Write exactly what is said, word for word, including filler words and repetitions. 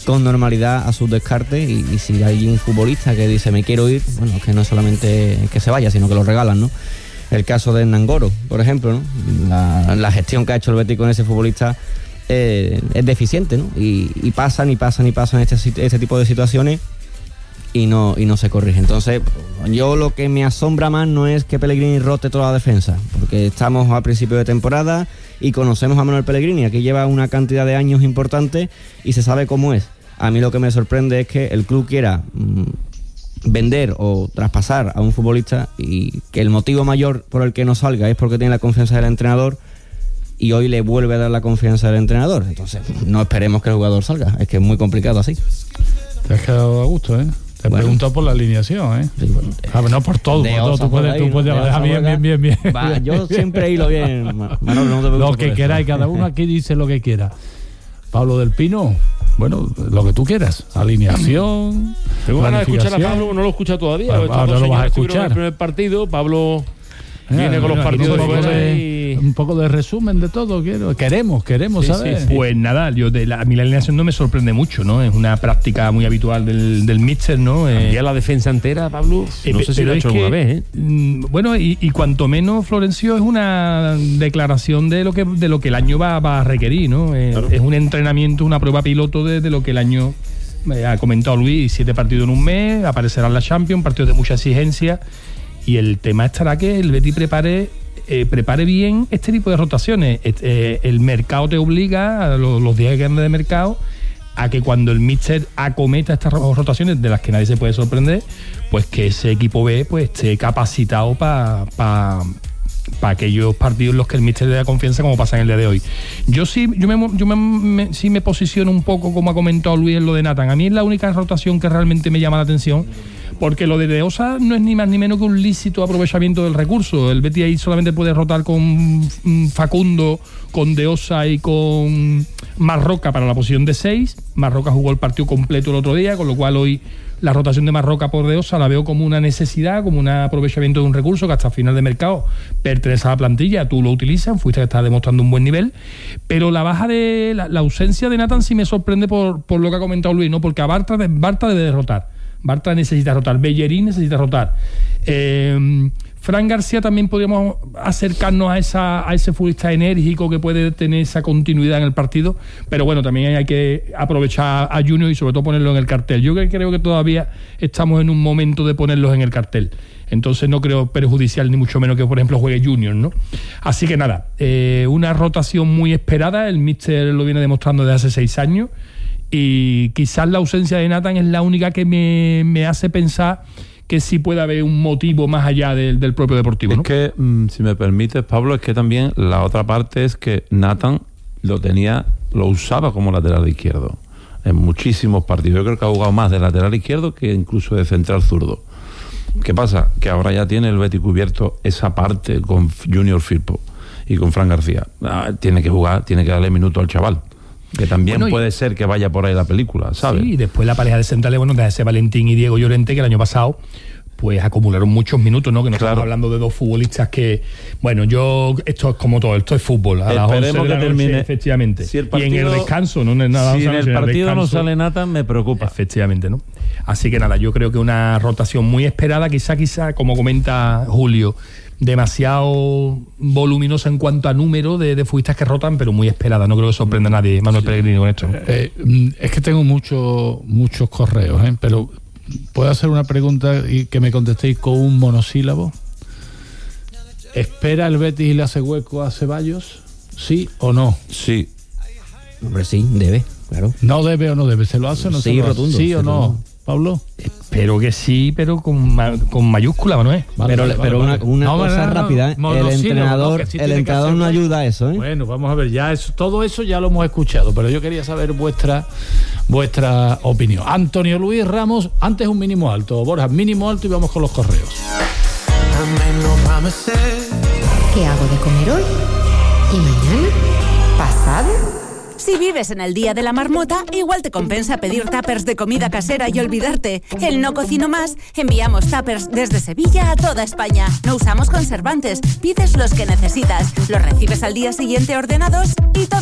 con normalidad a sus descartes, y, y si hay un futbolista que dice me quiero ir, bueno, es que no es solamente que se vaya, sino que lo regalan, ¿no? El caso de Hernán Goro, por ejemplo, ¿no? La, la gestión que ha hecho el Betis con ese futbolista eh, es deficiente, ¿no? Y, y pasan y pasan y pasan este, este tipo de situaciones y no, y no se corrige. Entonces, yo lo que me asombra más no es que Pellegrini rote toda la defensa, porque estamos a principio de temporada y conocemos a Manuel Pellegrini. Aquí lleva una cantidad de años importante y se sabe cómo es. A mí lo que me sorprende es que el club quiera mmm, vender o traspasar a un futbolista y que el motivo mayor por el que no salga es porque tiene la confianza del entrenador, y hoy le vuelve a dar la confianza del entrenador. Entonces, no esperemos que el jugador salga. Es que es muy complicado así. Te has quedado a gusto, ¿eh? Te he bueno, preguntado por la alineación, ¿eh? Sí, bueno, ah, no, por todo. Por todo. Tú puedes, ahí, tú puedes ¿no? Bien, bien, bien, bien. Va, yo siempre hilo bien. Manolo, no te preocupes. Lo que queráis, cada uno aquí dice lo que quiera. Pablo del Pino, bueno, lo que tú quieras. Alineación. Tengo ganas de escuchar a Pablo, no lo he escuchado todavía. Bueno, ahora lo vas a escuchar. El primer partido, Pablo viene eh, con los partidos un poco, de, y... un poco de resumen de todo. Quiero, queremos, queremos sí, saber. Sí, sí. Pues nada, yo de la, a mí la alineación no me sorprende mucho, ¿no? Es una práctica muy habitual del, del míster, ¿no? Eh, ya la defensa entera, Pablo, eh, no sé si lo ha hecho alguna vez, ¿eh? Bueno, y, y cuanto menos, Florencio, es una declaración de lo que de lo que el año va, va a requerir, ¿no? Eh, claro. Es un entrenamiento, una prueba piloto de, de lo que el año eh, ha comentado Luis, siete partidos en un mes, aparecerán la Champions, partidos de mucha exigencia, y el tema estará que el Betis prepare Eh, prepare bien este tipo de rotaciones. Eh, el mercado te obliga, a los, los días grandes de mercado, a que cuando el míster acometa estas rotaciones de las que nadie se puede sorprender, pues que ese equipo B pues esté capacitado para pa, pa aquellos partidos en los que el míster le da confianza, como pasa en el día de hoy. Yo sí, yo me, yo me, me, sí me posiciono un poco, como ha comentado Luis, en lo de Nathan. A mí es la única rotación que realmente me llama la atención, porque lo de De Osa no es ni más ni menos que un lícito aprovechamiento del recurso. El Betis ahí solamente puede rotar con Facundo, con De Osa y con Marroca para la posición de seis. Marroca jugó el partido completo el otro día, con lo cual hoy la rotación de Marroca por De Osa la veo como una necesidad, como un aprovechamiento de un recurso que hasta final de mercado pertenece a la plantilla. Tú lo utilizas, fuiste que estás demostrando un buen nivel, pero la baja de la, la ausencia de Nathan sí me sorprende por, por lo que ha comentado Luis, ¿no? Porque a Bartra, Bartra debe derrotar. Bartra necesita rotar, Bellerín necesita rotar. Eh, Fran García también podríamos acercarnos a esa a ese futbolista enérgico que puede tener esa continuidad en el partido, pero bueno, también hay que aprovechar a Junior y sobre todo ponerlo en el cartel. Yo creo que todavía estamos en un momento de ponerlos en el cartel, entonces no creo perjudicial ni mucho menos que por ejemplo juegue Junior, ¿no? Así que nada, eh, una rotación muy esperada, el míster lo viene demostrando desde hace seis años. Y quizás la ausencia de Nathan es la única que me, me hace pensar que sí puede haber un motivo más allá del, del propio deportivo, ¿no? Es que, mmm, si me permites, Pablo, es que también la otra parte es que Nathan lo tenía, lo usaba como lateral izquierdo en muchísimos partidos. Yo creo que ha jugado más de lateral izquierdo que incluso de central zurdo. ¿Qué pasa? Que ahora ya tiene el Betis cubierto esa parte con Junior Firpo y con Fran García. Ah, tiene que jugar, tiene que darle minuto al chaval. Que también bueno, puede y, ser que vaya por ahí la película, ¿sabes? Sí, y después la pareja de centrales, bueno, de ese Valentín y Diego Llorente, que el año pasado pues acumularon muchos minutos, ¿no? Que no claro. Estamos hablando de dos futbolistas que, bueno, yo, esto es como todo, esto es fútbol. A las once de la noche, efectivamente. Si el partido, y en el descanso, no es nada. Si en el en partido el no sale Nathan, me preocupa. Efectivamente, ¿no? Así que nada, yo creo que una rotación muy esperada, quizá, quizá, como comenta Julio, demasiado voluminosa en cuanto a número de, de futbolistas que rotan, pero muy esperada. No creo que sorprenda a nadie, Manuel sí. Pellegrini, con esto. Eh, eh, es que tengo muchos muchos correos, ¿eh? Pero ¿puedo hacer una pregunta y que me contestéis con un monosílabo? ¿Espera el Betis y le hace hueco a Ceballos? ¿Sí o no? Sí. Hombre, sí, debe, claro. ¿No debe o no debe? ¿Se lo hace o no sí, se lo hace? Rotundo, ¿Sí sí, o no? rotundo. Pablo. Espero que sí, pero con, ma- con mayúscula, Manuel. Vale, pero vale, pero vale. una, una no, cosa no, rápida, no, el entrenador, no, sí el entrenador no ayuda a eso, ¿eh? Bueno, vamos a ver, ya eso, todo eso ya lo hemos escuchado, pero yo quería saber vuestra vuestra opinión. Antonio Luis Ramos, antes un mínimo alto, Borja, mínimo alto y vamos con los correos. ¿Qué hago de comer hoy? ¿Y mañana? ¿Pasado? Si vives en el Día de la Marmota, igual te compensa pedir tuppers de comida casera y olvidarte. El No Cocino Más, enviamos tuppers desde Sevilla a toda España. No usamos conservantes, pides los que necesitas, los recibes al día siguiente ordenados y todo